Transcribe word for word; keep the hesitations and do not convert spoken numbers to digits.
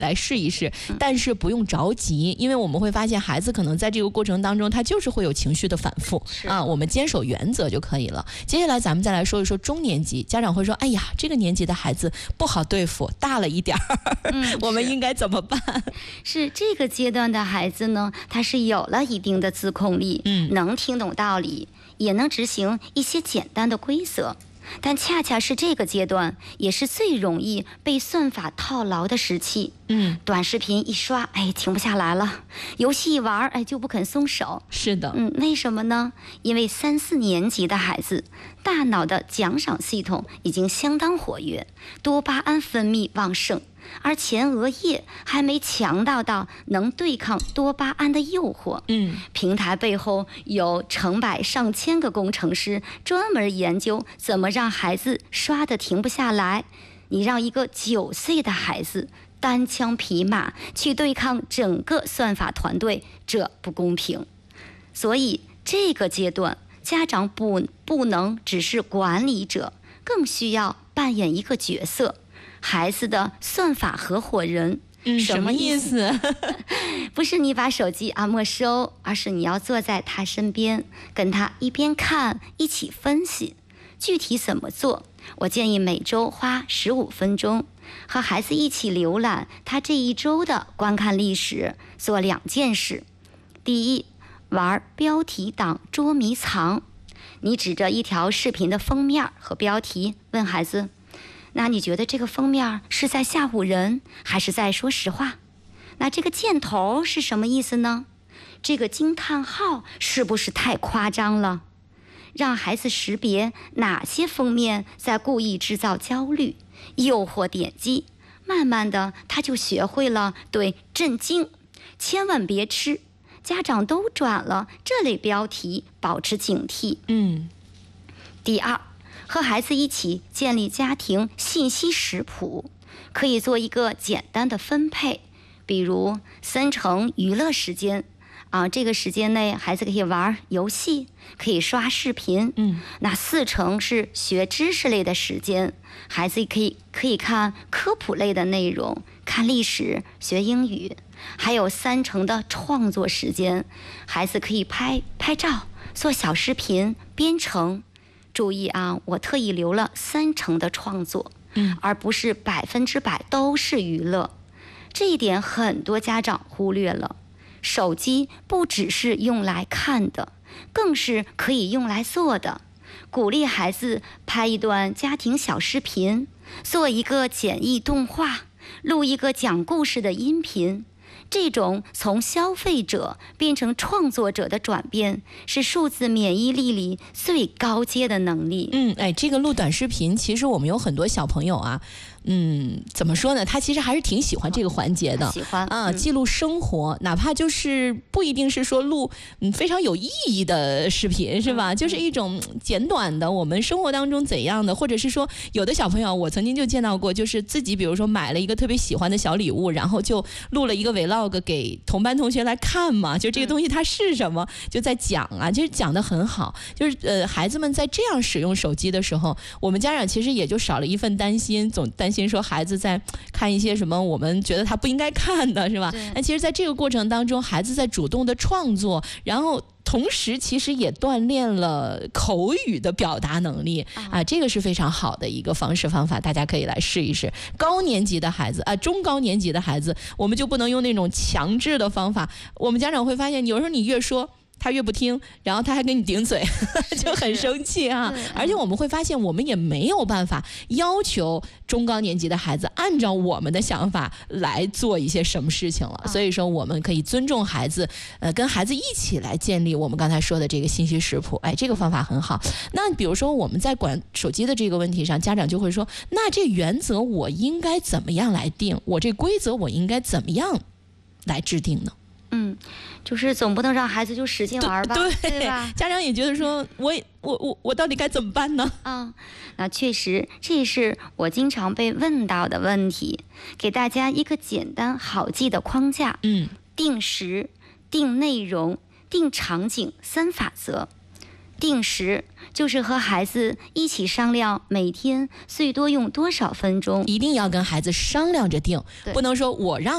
来试一试，但是不用着急，因为我们会发现孩子可能在这个过程当中，他就是会有情绪的反复啊。我们坚守原则就可以了。接下来咱们再来说一说中年级，家长会说：“哎呀，这个年级的孩子不好对付，大了一点儿，嗯、我们应该怎么办？” 是这个阶段的孩子呢，他是有了一定的自控力，嗯，能听懂道理，也能执行一些简单的规则。但恰恰是这个阶段，也是最容易被算法套牢的时期。嗯，短视频一刷，哎，停不下来了；游戏一玩，哎，就不肯松手。 是的， 嗯，为什么呢？因为三四年级的孩子，大脑的奖赏系统已经相当活跃，多巴胺分泌旺盛。而前额叶还没强大到能对抗多巴胺的诱惑。嗯，平台背后有成百上千个工程师专门研究怎么让孩子刷得停不下来。你让一个九岁的孩子单枪匹马去对抗整个算法团队，这不公平。所以这个阶段，家长不不能只是管理者，更需要扮演一个角色。孩子的算法合伙人。 嗯，什么意思？ 不是你把手机啊没收，而是你要坐在他身边，跟他一边看一起分析。具体怎么做？我建议每周花十五分钟，和孩子一起浏览他这一周的观看历史，做两件事。第一，玩标题党捉迷藏。你指着一条视频的封面和标题，问孩子：那你觉得这个封面是在吓唬人，还是在说实话？那这个箭头是什么意思呢？这个惊叹号是不是太夸张了？让孩子识别哪些封面在故意制造焦虑、诱惑点击，慢慢的他就学会了对震惊、千万别吃、家长都转了这类标题保持警惕。嗯。第二，和孩子一起建立家庭信息食谱，可以做一个简单的分配，比如三成娱乐时间，啊，这个时间内孩子可以玩游戏，可以刷视频，嗯，那四成是学知识类的时间，孩子可以可以看科普类的内容，看历史、学英语，还有三成的创作时间，孩子可以拍拍照、做小视频、编程。注意啊，我特意留了三成的创作，嗯，而不是百分之百都是娱乐。这一点很多家长忽略了。手机不只是用来看的，更是可以用来做的。鼓励孩子拍一段家庭小视频，做一个简易动画，录一个讲故事的音频。这种从消费者变成创作者的转变，是数字免疫力里最高阶的能力。 嗯，哎，这个录短视频，其实我们有很多小朋友啊，嗯，怎么说呢？他其实还是挺喜欢这个环节的， 喜欢啊，记录生活，哪怕就是不一定是说录嗯非常有意义的视频，是吧？就是一种简短的我们生活当中怎样的，或者是说有的小朋友，我曾经就见到过，就是自己比如说买了一个特别喜欢的小礼物，然后就录了一个 vlog 给同班同学来看嘛，就这个东西它是什么，就在讲啊，其实讲得很好，就是呃孩子们在这样使用手机的时候，我们家长其实也就少了一份担心，总担心说孩子在看一些什么我们觉得他不应该看的，是吧？那其实在这个过程当中，孩子在主动的创作，然后同时其实也锻炼了口语的表达能力啊，这个是非常好的一个方式方法，大家可以来试一试。高年级的孩子啊，中高年级的孩子，我们就不能用那种强制的方法。我们家长会发现，有时候你越说他越不听，然后他还跟你顶嘴，就很生气啊。而且我们会发现，我们也没有办法要求中高年级的孩子按照我们的想法来做一些什么事情了。所以说，我们可以尊重孩子，呃，跟孩子一起来建立我们刚才说的这个信息食谱。哎，这个方法很好。那比如说我们在管手机的这个问题上，家长就会说，那这原则我应该怎么样来定？我这规则我应该怎么样来制定呢？ 嗯，就是总不能让孩子就使劲玩吧， 对, 对吧？ 家长也觉得说，我我我我到底该怎么办呢？ 啊，那确实，这是我经常被问到的问题。给大家一个简单好记的框架，嗯，定时、定内容、定场景三法则。定时就是和孩子一起商量每天最多用多少分钟， 一定要跟孩子商量着定，不能说我让